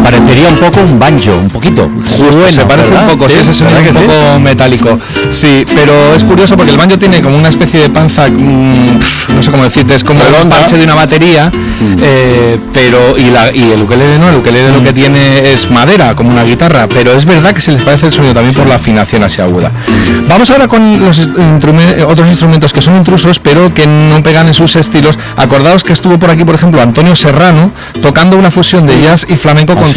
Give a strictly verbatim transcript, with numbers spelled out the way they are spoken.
Parecería un poco un banjo, un poquito. Justo, bueno, se parece ¿verdad? un poco, sí, ese sonido un poco sí? metálico. Sí, pero es curioso porque el banjo tiene como una especie de panza, mmm, no sé cómo decirte, es como el parche de una batería, mm. eh, pero y, la, y el ukelele no, el ukelele mm. lo que tiene es madera, como una guitarra, pero es verdad que se les parece el sonido también por la afinación así aguda. Vamos ahora con los instrumentos, otros instrumentos que son intrusos, pero que no pegan en sus estilos. Acordaos que estuvo por aquí, por ejemplo, Antonio Serrano, tocando una fusión de jazz y flamenco con